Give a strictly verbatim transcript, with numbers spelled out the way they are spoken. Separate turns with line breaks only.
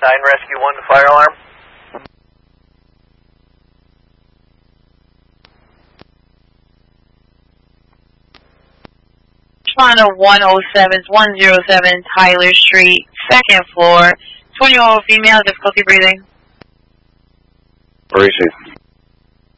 Sign Rescue one to fire alarm.
Toronto one oh seven, one oh seven Tyler Street, second floor, twenty-year-old female, difficulty breathing.
Where is she?